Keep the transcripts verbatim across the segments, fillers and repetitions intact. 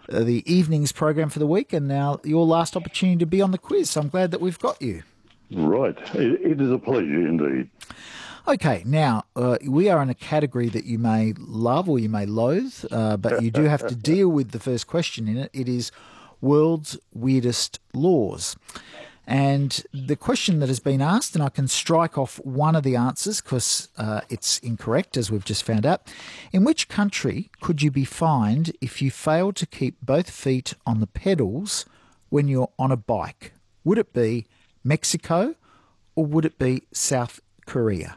uh, the evening's program for the week, and now your last opportunity to be on the quiz. So I'm glad that we've got you. Right. It, it is a pleasure indeed. Okay, now, uh, we are in a category that you may love or you may loathe, uh, but you do have to deal with the first question in it. It is World's Weirdest Laws. And the question that has been asked, and I can strike off one of the answers because uh, it's incorrect, as we've just found out. In which country could you be fined if you failed to keep both feet on the pedals when you're on a bike? Would it be Mexico or would it be South Korea?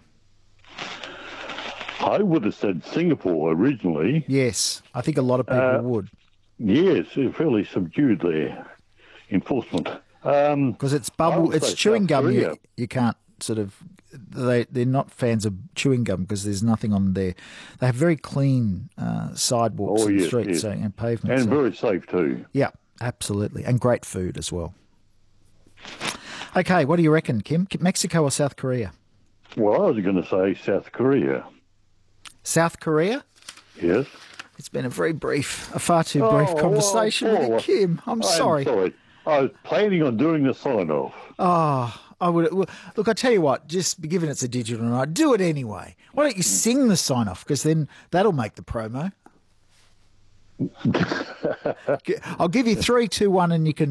I would have said Singapore originally. Yes, I think a lot of people Uh, would. Yes, it's fairly subdued there, enforcement. Um, Because it's I bubble, would it's say chewing South gum. You, Korea. you can't sort of, they, they're not fans of chewing gum because there's nothing on there. They have very clean uh, sidewalks Oh, and yes, streets yes. so, and pavements. And so- very safe too. yeah, absolutely. And great food as well. Okay, what do you reckon, Kim? Mexico or South Korea? Well, I was going to say South Korea. South Korea? Yes. It's been a very brief, a far too brief Oh, conversation well, with you, well, Kim. I'm I'm sorry. sorry. I was planning on doing the sign-off. Oh, I would well, look. I tell you what, just be given it's a digital night, do it anyway. Why don't you sing the sign off? Because then that'll make the promo. I'll give you three, two, one, and you can